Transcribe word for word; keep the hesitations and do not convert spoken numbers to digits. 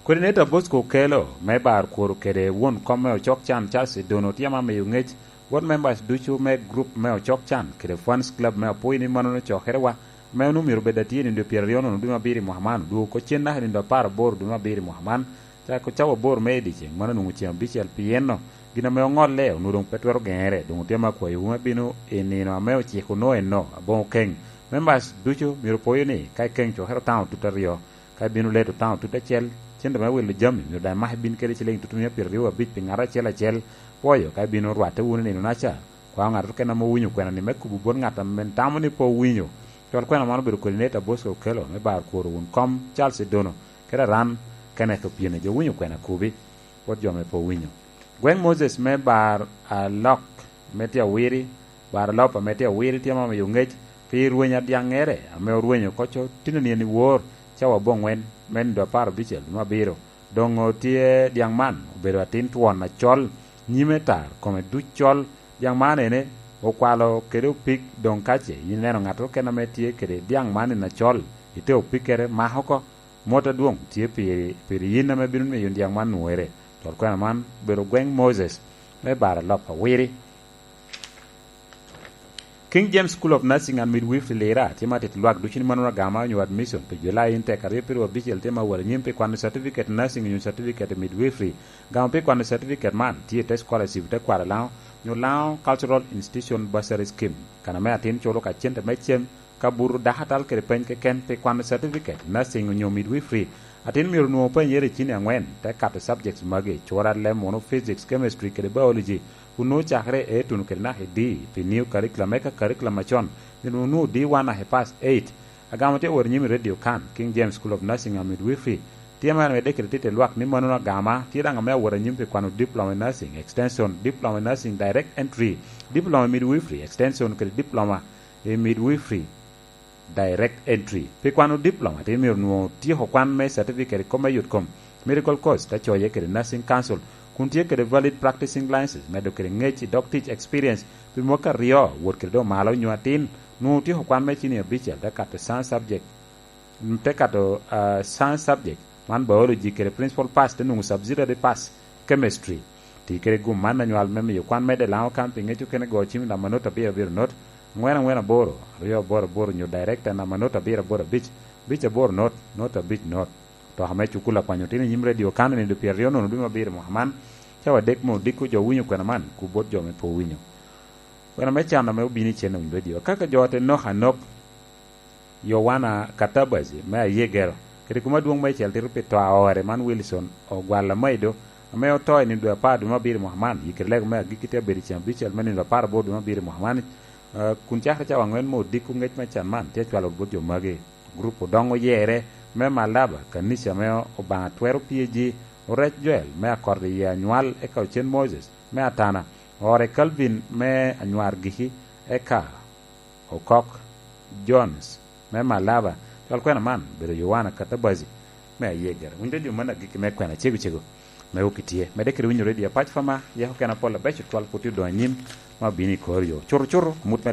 Coordinator Bosco Kelo, Mebar Kuru Kede, one come Chok Chan Chelsea, Donotiama Mayungage, what members do you make group Meo Chok Chan, Kede Fans Club Meo Poini Mano Chokerwa, Meo Numir Bedatin in the Perion, Duma Biri Muhammad, do Cochina in the par board Duma Biri Muhammad, Takochawa Bor Medici, Mananuchi, Bichel Pieno, Gina Meo Leo, Nudum Petro Gere, Dumutiama Koyuma Bino, in Meo Chicono and no, a bon king. Members do you Miropoini, Kai King to her town to Tario, Kai Binu led to town to the Chel. Chen da will jam you da mah bin kere chileng tutumia pirriwa bit pingara chela chel poyo kai bino rwate wune ni nacha kwa ngar ke na mo winyo kwena ni meku bu bon ngata men tamani po winyo tol kwena mano biru coordinator Bosco Kelo me bar ko won kom Charles Dono kera ran kene to piene jo winyo kwena kubi pot jo me po winyo Gwen Moses me bar a lock metia wiri bar lopa metia wiri tiama me yungej pi ruenya diangere ame ruenyo kocho tinani ni wor chawa bongwen men do par bichel ma biro dongo tie diang man bero atin tuon na chol nyimetar kome du chol diang man ene o kwalo kero pik don kache yineno ngato kena metie kere diang man na chol ite o pikere mahoko mota duong tie piri piri yina me binun me yun diang man nuere tol kwena man bero Gwen Moses me bara lopa wiri King James School of Nursing and Midwifery lera tema tet luak duchin manora gama new admission pe July inte kare pero bichel tema wala nyimpe kwan certificate nursing new certificate midwifery gama pe kwan certificate man tie test scholarship te kwara lao new lao cultural institution bursary scheme kana me atin cholo ka chente me chem kaburu dahatal kere pen ke ken pe kwan certificate nursing new midwifery atin miru no pen yere chini angwen te kat subjects mage chora le mono physics chemistry kere biology uno chakre e tunu kerna he di pi new curriculum eka curriculum machon ninu nu di wana he pass eight agamate or nyimi radio kan King James School of Nursing and Midwifery tiama me de kredite luak ni manona gama tira ngame wora nyimpe kwano diploma in nursing extension diploma in nursing direct entry diploma in midwifery extension kre diploma in midwifery direct entry pe kwano diploma te mir no ti ho kwan me certificate ko mayut kom medical course ta choye kre nursing council kuntie kere valid practicing license medo kere ngechi doc teach experience pi moka rio wot kere do malo nyuatin nu ti ho kwan me chini bichel da kat science subject te kat uh, science subject man biology kere principal pass te nu subsidiary pass chemistry ti kere gum man manual meme yo kwan me de lao camping ngechu kene go chimi na manota be bir not ngwena ngwena boro rio boro boro nyu director na manota be boro beach beach boro not not a beach not to hame chukula kwanyo tini nyim radio kan ni do pieriono no duma bir Muhammad chawa dek mo diku jo winyo kwena man ku bot jo me po winyo wana me chana me ubini chena un radio kaka jote no hanok yo wana katabazi me yegero kiri kuma duong me chel tirupe to awore man Wilson o gwala maido me o toy ni do pa duma bir Muhammad yikirle me gikite beri cham bichel men do par bo duma bir Muhammad kun chaha chawa ngwen mo diku ngech me chan man te chwalo bot jo mage grupo dongo yere me malaba kanisa me obanga twero pieji oret joel me akorde ya nyual e ka chen Moses me atana ore Calvin me anyuar gihi eka okok Jones me malaba tal kwena man bero yowana katabazi me yeger unde dio mana giki me kwena chegu chegu me ukitie me dekri winyo redia patch fama ye hokena pola bechu twal puti do anyim ma bini koryo choro choro mut